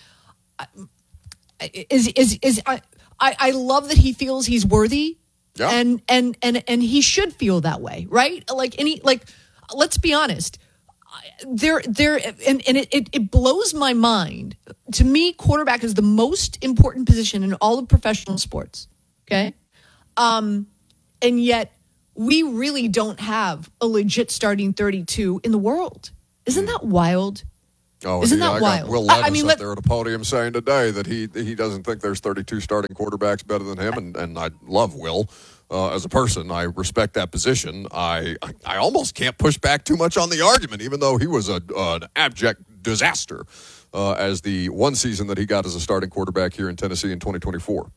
is is is I, I I love that he feels he's worthy. Yeah. And and and and he should feel that way, right? Like any like, let's be honest. There there and and it, it it blows my mind. To me, quarterback is the most important position in all of professional sports. Okay, um, and yet we really don't have a legit starting thirty-two in the world. Isn't that wild? Oh, Isn't yeah, that I wild? got Will Levis I mean, up let, there at a podium saying today that he he doesn't think there's thirty-two starting quarterbacks better than him, and, and I love Will uh, as a person. I respect that position. I, I I almost can't push back too much on the argument, even though he was a uh, an abject disaster uh, as the one season that he got as a starting quarterback here in Tennessee in twenty twenty-four.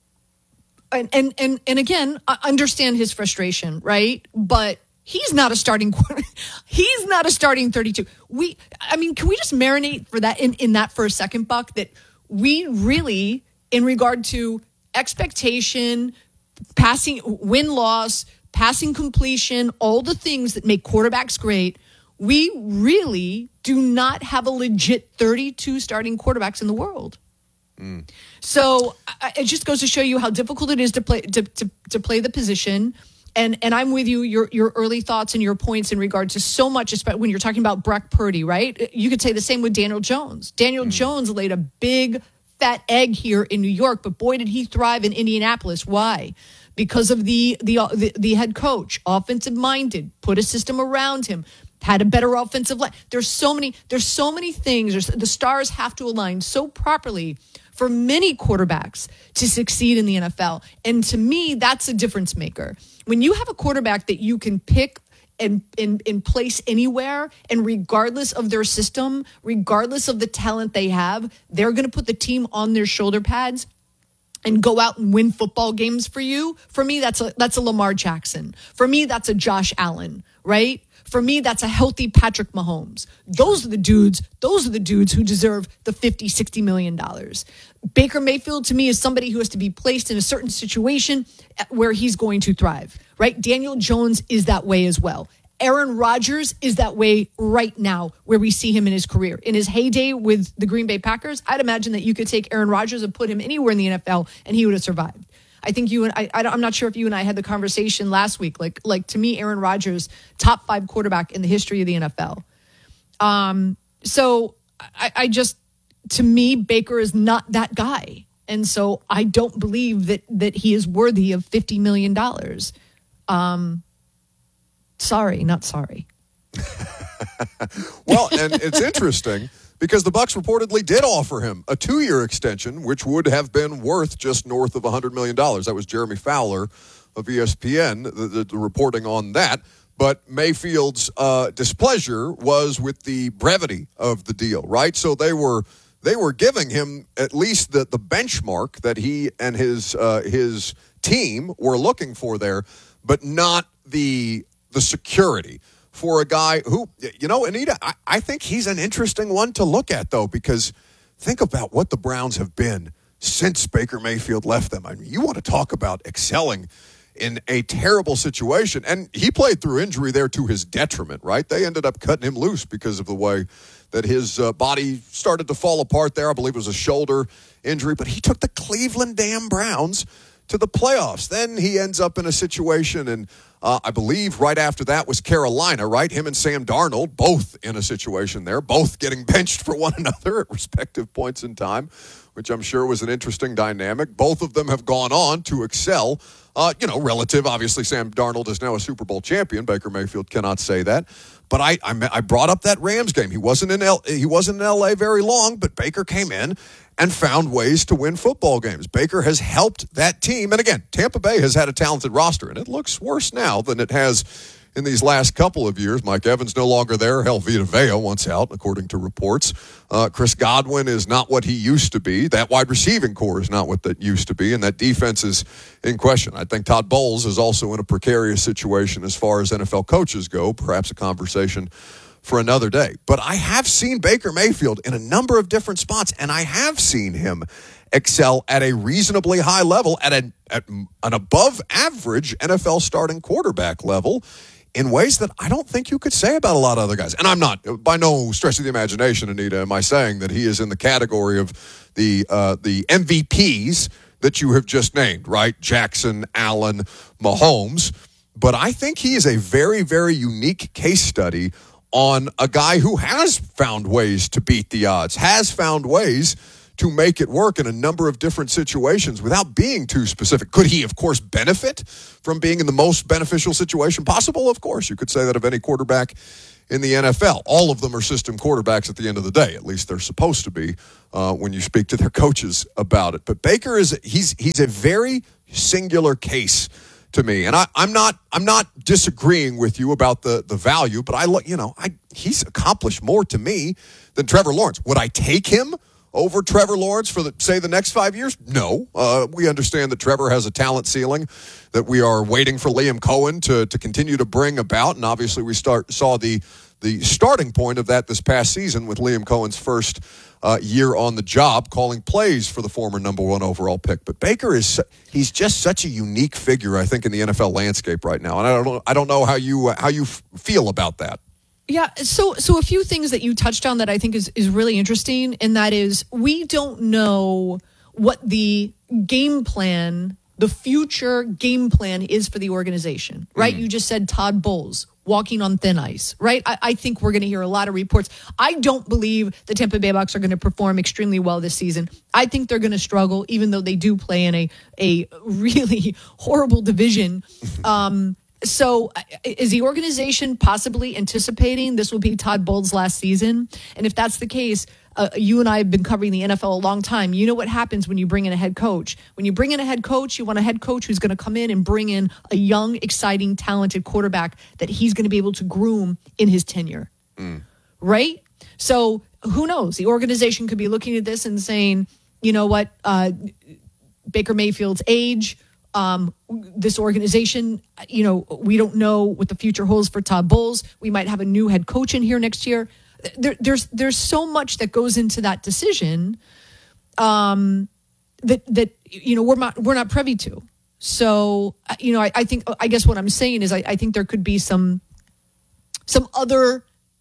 And and and, and again, I understand his frustration, right? But he's not a starting he's not a starting thirty-two. We I mean, can we just marinate for that in, in that for a second, Buck, that we really, in regard to expectation, passing win-loss, passing completion, all the things that make quarterbacks great, we really do not have a legit thirty-two starting quarterbacks in the world. Mm. So I, it just goes to show you how difficult it is to play to to, to play the position. And and I'm with you, your your early thoughts and your points in regard to so much, especially when you're talking about Brock Purdy, right? You could say the same with Daniel Jones. Daniel mm. Jones laid a big, fat egg here in New York, but boy, did he thrive in Indianapolis. Why? Because of the the the, the head coach, offensive-minded, put a system around him, had a better offensive line. There's so many, there's so many things. There's, the stars have to align so properly for many quarterbacks to succeed in the N F L. And to me, that's a difference maker. When you have a quarterback that you can pick and, and, and place anywhere, and regardless of their system, regardless of the talent they have, they're going to put the team on their shoulder pads and go out and win football games for you. For me, that's a, that's a Lamar Jackson. For me, that's a Josh Allen, right? For me, that's a healthy Patrick Mahomes. Those are the dudes, those are the dudes who deserve the fifty, sixty million dollars. Baker Mayfield, to me, is somebody who has to be placed in a certain situation where he's going to thrive, right? Daniel Jones is that way as well. Aaron Rodgers is that way right now, where we see him in his career. In his heyday with the Green Bay Packers, I'd imagine that you could take Aaron Rodgers and put him anywhere in the N F L and he would have survived. I think you and I, I, I'm not sure if you and I had the conversation last week. Like, like to me, Aaron Rodgers, top five quarterback in the history of the N F L. Um, so I, I just, to me, Baker is not that guy. And so I don't believe that, that he is worthy of fifty million dollars. Um, sorry, not sorry. Well, and it's interesting because the Bucs reportedly did offer him a two-year extension, which would have been worth just north of one hundred million dollars. That was Jeremy Fowler of E S P N, the, the, the reporting on that. But Mayfield's uh, displeasure was with the brevity of the deal, right? So they were they were giving him at least the, the benchmark that he and his uh, his team were looking for there, but not the the security for a guy who, you know, Anita, I, I think he's an interesting one to look at, though, because think about what the Browns have been since Baker Mayfield left them. I mean, you want to talk about excelling in a terrible situation. And he played through injury there to his detriment, right? They ended up cutting him loose because of the way that his uh, body started to fall apart there. I believe it was a shoulder injury, but he took the Cleveland damn Browns to the playoffs. Then he ends up in a situation, and uh, I believe right after that was Carolina, right? Him and Sam Darnold, both in a situation there, both getting benched for one another at respective points in time, which I'm sure was an interesting dynamic. Both of them have gone on to excel. Uh, you know, relative, obviously, Sam Darnold is now a Super Bowl champion. Baker Mayfield cannot say that. But I, I, I brought up that Rams game. He wasn't in L, he wasn't in L A very long, but Baker came in and found ways to win football games. Baker has helped that team. And again, Tampa Bay has had a talented roster, and it looks worse now than it has in these last couple of years. Mike Evans no longer there. Hell, Vita Vea once out, according to reports. Uh, Chris Godwin is not what he used to be. That wide receiving core is not what that used to be, and that defense is in question. I think Todd Bowles is also in a precarious situation as far as N F L coaches go, perhaps a conversation for another day. But I have seen Baker Mayfield in a number of different spots, and I have seen him excel at a reasonably high level, at, a, at an above-average N F L starting quarterback level, in ways that I don't think you could say about a lot of other guys. And I'm not, by no stretch of the imagination, Anita, am I saying that he is in the category of the uh, the M V Ps that you have just named, right? Jackson, Allen, Mahomes. But I think he is a very, very unique case study on a guy who has found ways to beat the odds, has found ways to make it work in a number of different situations without being too specific. Could he, of course, benefit from being in the most beneficial situation possible? Of course. You could say that of any quarterback in the N F L. All of them are system quarterbacks at the end of the day. At least they're supposed to be uh, when you speak to their coaches about it. But Baker is he's he's a very singular case to me, and I, I'm not I'm not disagreeing with you about the the value, but I look, you know, I he's accomplished more to me than Trevor Lawrence. Would I take him over Trevor Lawrence for, the, say, the next five years? No. Uh, we understand that Trevor has a talent ceiling that we are waiting for Liam Cohen to to continue to bring about, and obviously we start saw the the starting point of that this past season with Liam Cohen's first uh, year on the job, calling plays for the former number one overall pick. But Baker is he's just such a unique figure, I think, in the N F L landscape right now, and I don't know, I don't know how you uh, how you f- feel about that. Yeah, so so a few things that you touched on that I think is, is really interesting, and that is we don't know what the game plan, the future game plan is for the organization, right? Mm. You just said Todd Bowles walking on thin ice, right? I, I think we're going to hear a lot of reports. I don't believe the Tampa Bay Bucs are going to perform extremely well this season. I think they're going to struggle, even though they do play in a, a really horrible division. Um So is the organization possibly anticipating this will be Todd Bowles' last season? And if that's the case, uh, you and I have been covering the N F L a long time. You know what happens when you bring in a head coach. When you bring in a head coach, you want a head coach who's going to come in and bring in a young, exciting, talented quarterback that he's going to be able to groom in his tenure. Mm. Right? So who knows? The organization could be looking at this and saying, you know what, uh, Baker Mayfield's age, Um, this organization, you know, we don't know what the future holds for Todd Bowles. We might have a new head coach in here next year. There, there's there's so much that goes into that decision um, that that you know we're not we're not privy to. So you know, I, I think I guess what I'm saying is I, I think there could be some some other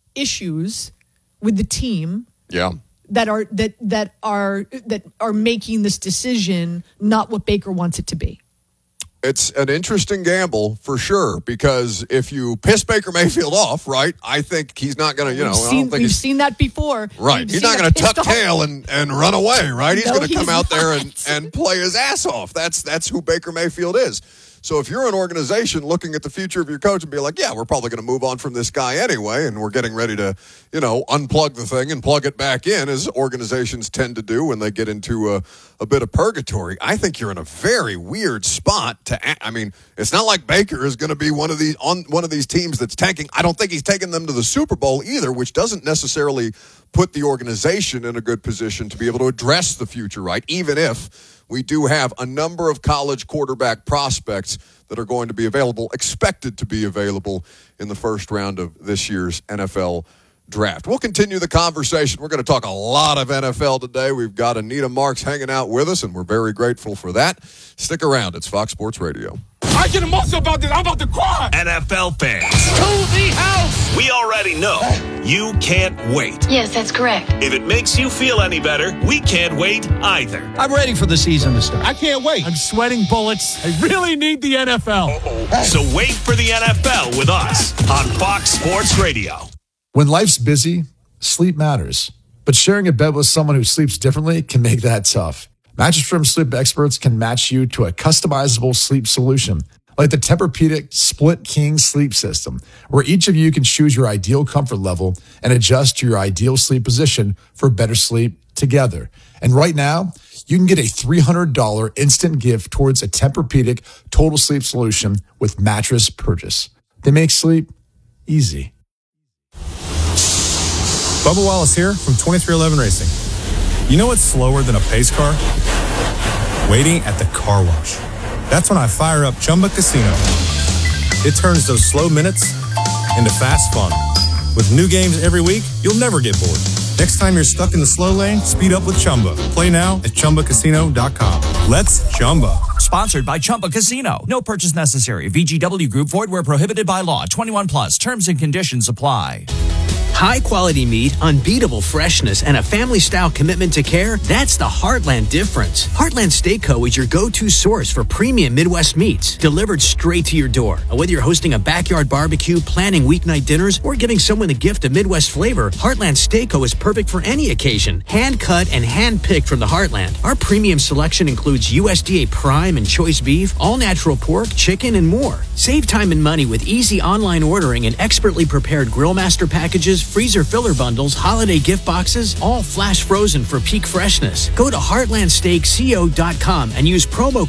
issues with the team. Yeah. That are that that are that are making this decision not what Baker wants it to be. It's an interesting gamble for sure, because if you piss Baker Mayfield off, right, I think he's not going to, you know, we've I seen, don't think we've he's, seen that before. Right. We've he's not going to tuck off. tail and, and run away, right? He's No, going to come he's out not. there and, and play his ass off. That's that's who Baker Mayfield is. So if you're an organization looking at the future of your coach and be like, yeah, we're probably going to move on from this guy anyway, and we're getting ready to, you know, unplug the thing and plug it back in, as organizations tend to do when they get into a, a bit of purgatory, I think you're in a very weird spot to act. I mean, it's not like Baker is going to be one of these on one of these teams that's tanking. I don't think he's taking them to the Super Bowl either, which doesn't necessarily put the organization in a good position to be able to address the future, right? Even if we do have a number of college quarterback prospects that are going to be available, expected to be available in the first round of this year's N F L draft. We'll continue the conversation. We're going to talk a lot of N F L today. We've got Anita Marks hanging out with us, and we're very grateful for that. Stick around. It's Fox Sports Radio. I get emotional about this. I'm about to cry. N F L fans, To the house. we already know you can't wait. Yes, that's correct. If it makes you feel any better, we can't wait either. I'm ready for the season to start. I can't wait. I'm sweating bullets. I really need the N F L. So wait for the N F L with us on Fox Sports Radio. When life's busy, sleep matters. But sharing a bed with someone who sleeps differently can make that tough. Mattress Firm sleep experts can match you to a customizable sleep solution, like the Tempur-Pedic Split King Sleep System, where each of you can choose your ideal comfort level and adjust to your ideal sleep position for better sleep together. And right now, you can get a three hundred dollars instant gift towards a Tempur-Pedic Total Sleep Solution with mattress purchase. They make sleep easy. Bubba Wallace here from twenty-three eleven Racing. You know what's slower than a pace car? Waiting at the car wash. That's when I fire up Chumba Casino. It turns those slow minutes into fast fun. With new games every week, you'll never get bored. Next time you're stuck in the slow lane, speed up with Chumba. Play now at Chumba Casino dot com. Let's Chumba. Sponsored by Chumba Casino. No purchase necessary. V G W Group. Void where prohibited by law. twenty-one plus. Terms and conditions apply. High quality meat, unbeatable freshness, and a family style commitment to care, that's the Heartland difference. Heartland Steak Co. is your go-to source for premium Midwest meats, delivered straight to your door. Whether you're hosting a backyard barbecue, planning weeknight dinners, or giving someone a gift of Midwest flavor, Heartland Steak Co. is perfect for any occasion. Hand cut and hand picked from the Heartland. Our premium selection includes U S D A prime and choice beef, all natural pork, chicken, and more. Save time and money with easy online ordering and expertly prepared grill master packages, freezer filler bundles, holiday gift boxes, all flash frozen for peak freshness. Go to heartland steak co dot com and use promo